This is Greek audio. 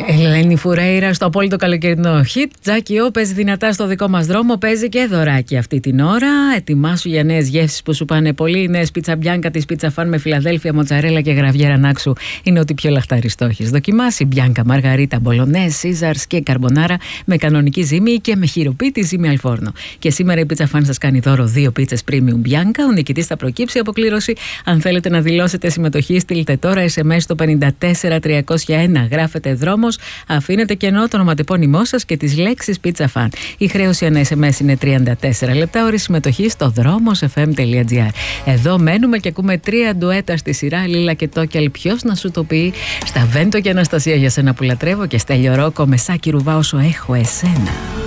Ελένη Φουρέιρα στο απόλυτο καλοκαιρινό hit. Τζάκι Ο παίζει δυνατά στο δικό μας δρόμο. Παίζει και δωράκι αυτή την ώρα. Ετοιμάσου για νέες γεύσεις που σου πάνε πολύ. Οι νέες πίτσα μπιάνκα της Πίτσα Φαν με Φιλαδέλφια, μοτσαρέλα και γραβιέρα νάξου είναι ό,τι πιο λαχταριστό έχεις δοκιμάσει. Μπιάνκα, μαργαρίτα, μπολονέ, σίζαρς και καρμπονάρα με κανονική ζύμη και με χειροποίητη ζύμη αλφόρνο. Και σήμερα η Πίτσα Φαν σας κάνει δώρο 2 πίτσες premium μπιάνκα. Ο νικητής θα προκύψει από κλήρωση. Αν θέλετε να δηλώσετε συμμετοχή, στείλτε τώρα SMS στο 54301. Γράφετε δρόμος, αφήνετε κενό το ονοματεπώνυμό σας και τις λέξεις Pizza Fan. Η χρέωση ανά SMS είναι 34 λεπτά, ώρες συμμετοχή στο dromosfm.gr. Εδώ μένουμε και ακούμε 3 ντουέτα στη σειρά, Λίλα και Τόκελ, ποιος να σου το πει. Στα Βέντο και Αναστασία, για σένα που λατρεύω, και Στέλιο Ρόκο με Σάκη Ρουβά, όσο έχω εσένα.